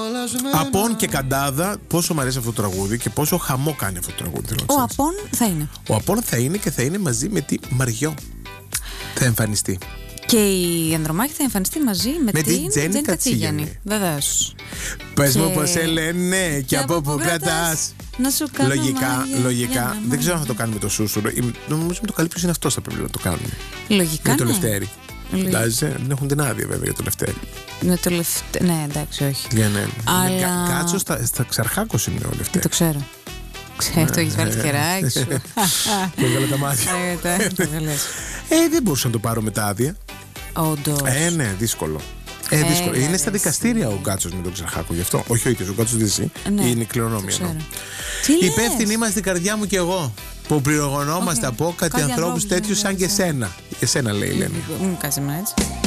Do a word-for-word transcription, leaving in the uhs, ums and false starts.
Απόν και Καντάδα, πόσο μου αρέσει αυτό το τραγούδι και πόσο χαμό κάνει αυτό το τραγούδι. Ο Απόν θα είναι. Ο Απόν θα είναι και θα είναι μαζί με τη Μαριό. Θα εμφανιστεί. Και η Ανδρομάχη θα εμφανιστεί μαζί με, με την Τζέννη Κατσίγιαννη. Βεβαίως. Πες και... μου πως σε λένε και, και από πού κρατάς. Να σου κάνω λογικά, μάγια, λογικά. Δεν ξέρω αν θα το κάνουμε το σούσουρο. Νομίζω με το καλύτερο είναι αυτό θα πρέπει να το κάνουμε. Λογικά. Με το ναι. Λευτέρι. Φαντάζεσαι, δεν έχουν την άδεια βέβαια για το Λευτέρι. Με το Λευτέρι. Ναι, εντάξει, όχι. Για ναι. Αλλά... Κα, κάτσο στα, στα Ξαρχάκος είναι ο Λευτέρι. Δεν το ξέρω. Ξέρω, το έχεις βάλει το χεράκι σου. Και έβγαλε τα μάτια. Ε, δεν μπορούσα να το πάρω με τα άδεια. Όντως. Ε, ναι, δύσκολο. Ε, δύσκολο. Είναι στα δικαστήρια ο Γκάτσος με τον Ξαρχάκο γι' αυτό. Όχι ο ίδιος, ο Γκάτσος δεν ζει. Είναι κληρονόμια. Υπεύθυνοι είμαστε στην καρδιά μου και εγώ. Που πληρογωνόμαστε από κάτι ανθρώπους τέτοιους σαν και σένα. Εσένα λέει η Ελένη. Μην μου κάνεις εμένα έτσι.